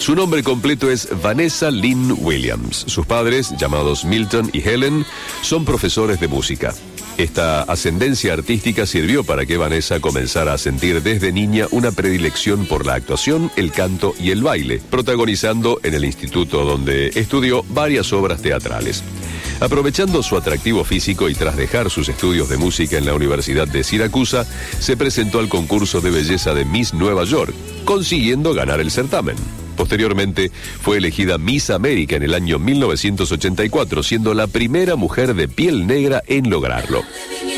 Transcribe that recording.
Su nombre completo es Vanessa Lynn Williams. Sus padres, llamados Milton y Helen, son profesores de música. Esta ascendencia artística sirvió para que Vanessa comenzara a sentir desde niña una predilección por la actuación, el canto y el baile, protagonizando en el instituto donde estudió varias obras teatrales. Aprovechando su atractivo físico y tras dejar sus estudios de música en la Universidad de Siracusa, se presentó al concurso de belleza de Miss Nueva York, consiguiendo ganar el certamen. Posteriormente, fue elegida Miss América en el año 1984, siendo la primera mujer de piel negra en lograrlo.